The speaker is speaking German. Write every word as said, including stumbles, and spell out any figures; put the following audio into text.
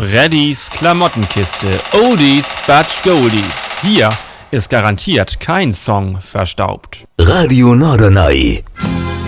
Freddys Klamottenkiste. Oldies but Goldies. Hier ist garantiert kein Song verstaubt. Radio Norderney.